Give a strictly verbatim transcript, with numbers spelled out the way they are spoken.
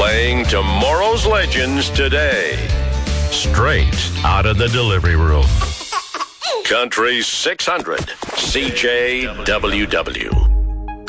Playing tomorrow's legends today. Straight out of the delivery room. Country six hundred, C J W W.